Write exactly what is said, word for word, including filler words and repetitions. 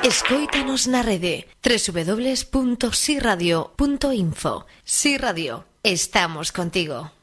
Escóitanos na rede doble u doble u doble u punto si radio punto info. Si Radio, estamos contigo.